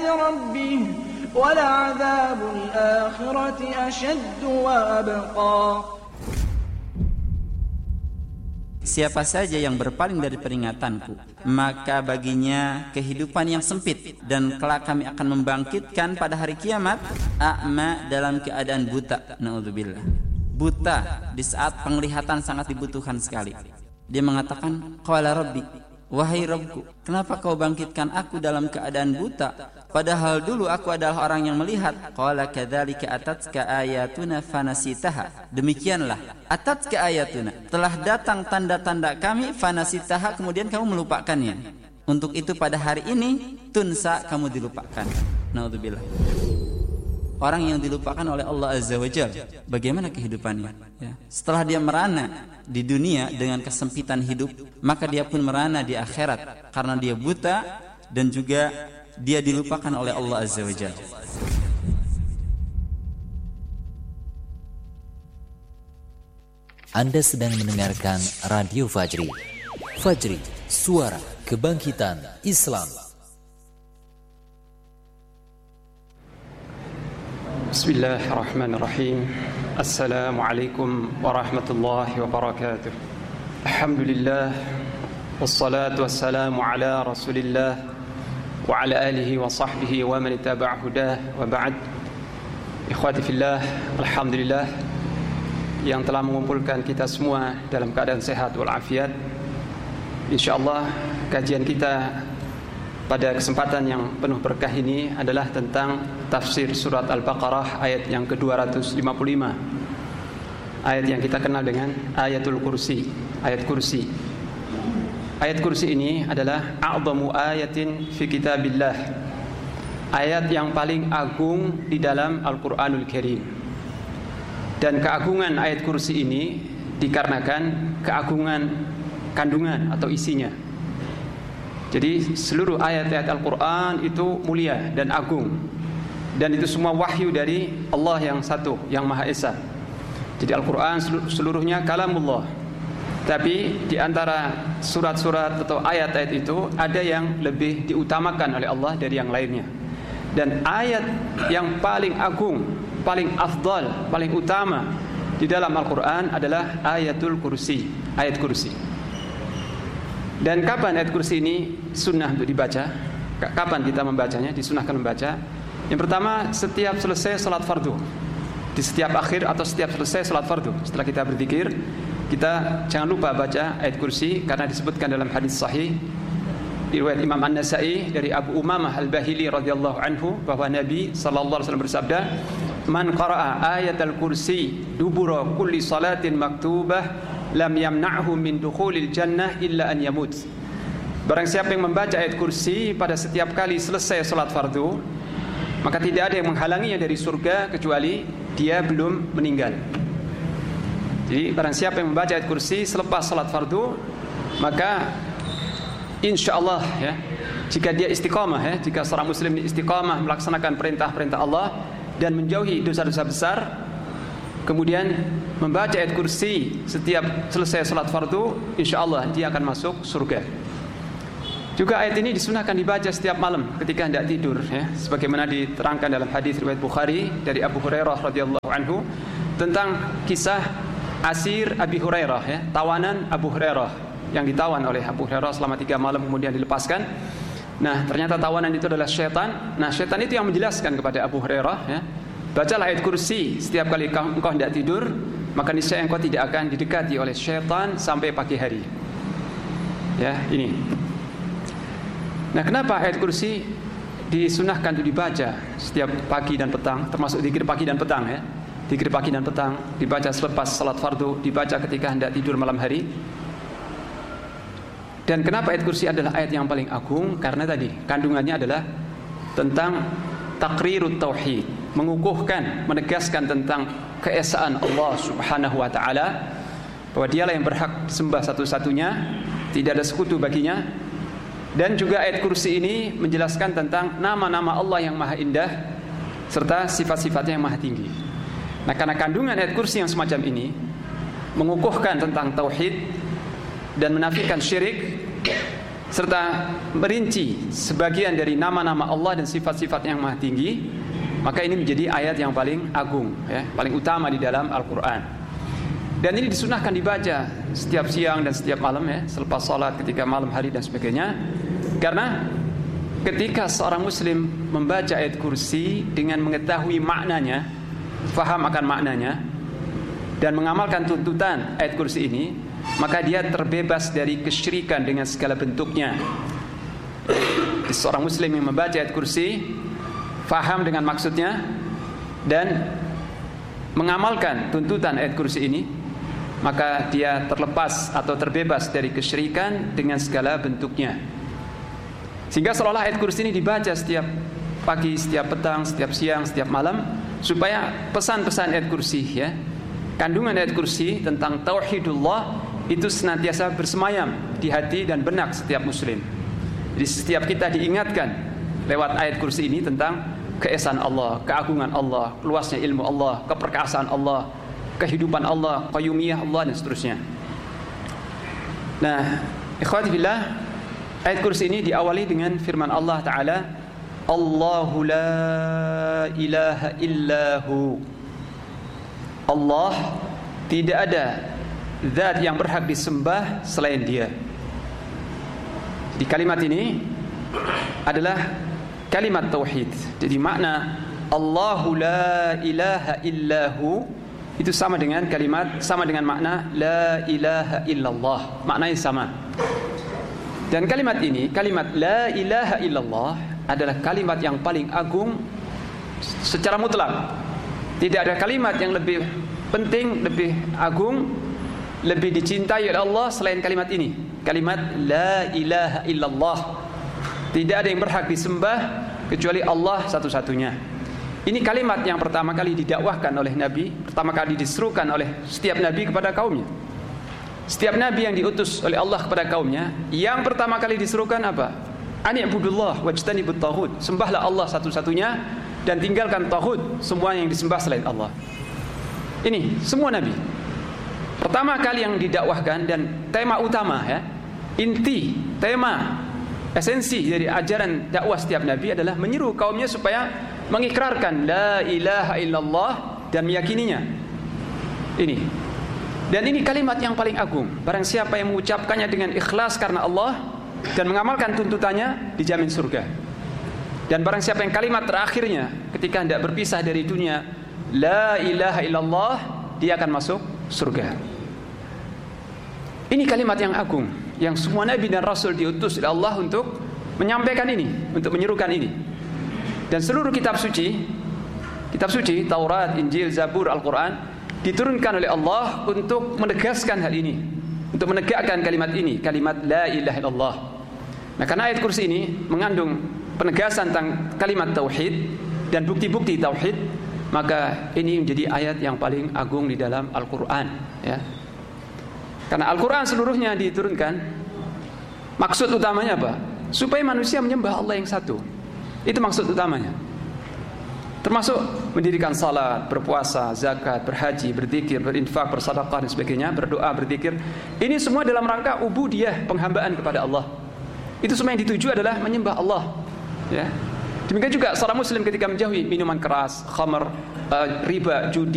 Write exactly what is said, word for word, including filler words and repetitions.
ربه ولعذاب الآخرة أشد وأبقى. Siapa saja yang berpaling dari peringatanku, maka baginya kehidupan yang sempit, dan kelak kami akan membangkitkan pada hari kiamat a'ma dalam keadaan buta. Na'udzubillah. Buta di saat penglihatan sangat dibutuhkan sekali. Dia mengatakan, qala rabbi, wahai Rabbku, kenapa kau bangkitkan aku dalam keadaan buta, padahal dulu aku adalah orang yang melihat. Qala kadzalika atatka ayatuna fanasitaha. Demikianlah, atatka ayatuna, telah datang tanda-tanda kami, fanasitaha, kemudian kamu melupakannya. Untuk itu pada hari ini tunsa, kamu dilupakan. Naudzubillah. Orang yang dilupakan oleh Allah Azza wa Jalla, bagaimana kehidupannya? Ya. Setelah dia merana di dunia dengan kesempitan hidup, maka dia pun merana di akhirat karena dia buta dan juga dia dilupakan oleh Allah Azza wa Jalla. Anda sedang mendengarkan Radio Fajri. Fajri, suara kebangkitan Islam. Bismillahirrahmanirrahim. Assalamualaikum warahmatullahi wabarakatuh. Alhamdulillah, wassalatu wassalamu ala rasulillah wa ala alihi wa sahbihi wa man ittaba'a hudah, wa ba'd. Ikhwati fillah, alhamdulillah yang telah mengumpulkan kita semua dalam keadaan sehat walafiat. InsyaAllah kajian kita pada kesempatan yang penuh berkah ini adalah tentang tafsir surat Al-Baqarah ayat yang ke dua ratus lima puluh lima. Ayat yang kita kenal dengan ayatul kursi, ayat kursi. Ayat kursi ini adalah a'zamu ayatin fi kitabillah. Ayat yang paling agung di dalam Al-Qur'anul Karim. Dan keagungan ayat kursi ini dikarenakan keagungan kandungan atau isinya. Jadi seluruh ayat-ayat Al-Quran itu mulia dan agung, dan itu semua wahyu dari Allah yang satu, yang Maha Esa. Jadi Al-Quran seluruhnya kalamullah. Tapi di antara surat-surat atau ayat-ayat itu ada yang lebih diutamakan oleh Allah dari yang lainnya. Dan ayat yang paling agung, paling afdal, paling utama di dalam Al-Quran adalah ayatul kursi, ayat kursi. Dan kapan ayat kursi ini sunnah untuk dibaca? Kapan kita membacanya? Disunnahkan membaca. Yang pertama, setiap selesai salat fardu. Di setiap akhir atau setiap selesai salat fardu. Setelah kita berzikir, kita jangan lupa baca ayat kursi, karena disebutkan dalam hadis sahih riwayat Imam An-Nasa'i dari Abu Umamah Al-Bahili radhiyallahu anhu bahwa Nabi sallallahu alaihi wasallam bersabda, "Man qara'a ayatal kursi dubura kulli salatin maktubah lam yamna'hu min dukhulil jannah illa an yamut." Barang siapa yang membaca ayat kursi pada setiap kali selesai salat fardu, maka tidak ada yang menghalanginya dari surga kecuali dia belum meninggal. Jadi barang siapa yang membaca ayat kursi selepas salat fardu, maka insyaallah ya, jika dia istiqamah ya, jika seorang muslim istiqamah melaksanakan perintah-perintah Allah dan menjauhi dosa-dosa besar, kemudian membaca ayat kursi setiap selesai salat fardu, insyaallah dia akan masuk surga. Juga ayat ini disunahkan dibaca setiap malam ketika hendak tidur ya, sebagaimana diterangkan dalam hadis riwayat Bukhari dari Abu Hurairah radhiyallahu anhu tentang kisah asir Abi Hurairah ya, tawanan Abu Hurairah yang ditawan oleh Abu Hurairah selama tiga malam kemudian dilepaskan. Nah, ternyata tawanan itu adalah syaitan. Nah, syaitan itu yang menjelaskan kepada Abu Hurairah ya, bacalah ayat kursi setiap kali engkau hendak tidur, maka niscaya engkau tidak akan didekati oleh syaitan sampai pagi hari. Ya, ini. Nah, kenapa ayat kursi disunahkan untuk dibaca setiap pagi dan petang, termasuk zikir pagi dan petang ya. Zikir pagi dan petang dibaca selepas salat fardu, dibaca ketika hendak tidur malam hari. Dan kenapa ayat kursi adalah ayat yang paling agung? Karena tadi kandungannya adalah tentang taqrirut tauhid, mengukuhkan, menegaskan tentang keesaan Allah Subhanahu wa taala, bahwa dialah yang berhak disembah satu-satunya, tidak ada sekutu baginya. Dan juga ayat kursi ini menjelaskan tentang nama-nama Allah yang maha indah serta sifat-sifatnya yang maha tinggi. Nah, karena kandungan ayat kursi yang semacam ini mengukuhkan tentang tauhid dan menafikan syirik, serta merinci sebagian dari nama-nama Allah dan sifat-sifat yang maha tinggi, maka ini menjadi ayat yang paling agung, ya, paling utama di dalam Al-Quran. Dan ini disunahkan dibaca setiap siang dan setiap malam, ya, selepas sholat, ketika malam hari dan sebagainya. Karena ketika seorang muslim membaca ayat kursi dengan mengetahui maknanya, faham akan maknanya, dan mengamalkan tuntutan ayat kursi ini, maka dia terbebas dari kesyirikan dengan segala bentuknya. Seorang muslim yang membaca ayat kursi, faham dengan maksudnya, dan mengamalkan tuntutan ayat kursi ini, maka dia terlepas atau terbebas dari kesyirikan dengan segala bentuknya. Sehingga seolah-olah ayat kursi ini dibaca setiap pagi, setiap petang, setiap siang, setiap malam, supaya pesan-pesan ayat kursi, ya, kandungan ayat kursi tentang tauhidullah itu senantiasa bersemayam di hati dan benak setiap muslim. Jadi setiap kita diingatkan lewat ayat kursi ini tentang keesaan Allah, keagungan Allah, luasnya ilmu Allah, keperkasaan Allah, kehidupan Allah, qayyumiyah Allah, dan seterusnya. Nah, ikhwati fillah, ayat kursi ini diawali dengan firman Allah Ta'ala, Allahu la ilaha illahu. Allah, tidak ada zat yang berhak disembah selain Dia. Di kalimat ini adalah kalimat tauhid. Jadi makna Allahu la ilaha illahu itu sama dengan kalimat, sama dengan makna la ilaha illallah. Maknanya sama. Dan kalimat ini, kalimat la ilaha illallah, adalah kalimat yang paling agung secara mutlak. Tidak ada kalimat yang lebih penting, lebih agung, lebih dicintai oleh Allah selain kalimat ini, kalimat la ilaha illallah. Tidak ada yang berhak disembah kecuali Allah satu-satunya. Ini kalimat yang pertama kali didakwahkan oleh Nabi, pertama kali diserukan oleh setiap Nabi kepada kaumnya. Setiap Nabi yang diutus oleh Allah kepada kaumnya, yang pertama kali diserukan apa? Ani'budullah wajtanibut taghut. Sembahlah Allah satu-satunya dan tinggalkan taghut, semua yang disembah selain Allah. Ini semua Nabi. Pertama kali yang didakwahkan dan tema utama, ya, inti, tema, esensi dari ajaran dakwah setiap Nabi adalah menyeru kaumnya supaya mengikrarkan la ilaha illallah dan meyakininya. Ini. Dan ini kalimat yang paling agung. Barang siapa yang mengucapkannya dengan ikhlas karena Allah dan mengamalkan tuntutannya, dijamin surga. Dan barang siapa yang kalimat terakhirnya ketika hendak berpisah dari dunia, la ilaha illallah, dia akan masuk surga. Ini kalimat yang agung, yang semua Nabi dan Rasul diutus oleh Allah untuk menyampaikan ini, untuk menyerukan ini. Dan seluruh kitab suci, kitab suci, Taurat, Injil, Zabur, Al-Quran, diturunkan oleh Allah untuk menegaskan hal ini, untuk menegakkan kalimat ini, kalimat la ilaha illallah. Nah, karena ayat kursi ini mengandung penegasan tentang kalimat tauhid dan bukti-bukti tauhid, maka ini menjadi ayat yang paling agung di dalam Al-Quran, ya. Karena Al-Quran seluruhnya diturunkan, maksud utamanya apa? Supaya manusia menyembah Allah yang satu. Itu maksud utamanya. Termasuk mendirikan salat, berpuasa, zakat, berhaji, berzikir, berinfak, bersedekah dan sebagainya, berdoa, berzikir. Ini semua dalam rangka ubudiyah, penghambaan kepada Allah. Itu semua yang dituju adalah menyembah Allah, ya. Demikian juga seorang muslim ketika menjauhi minuman keras, khamar, uh, riba, judi,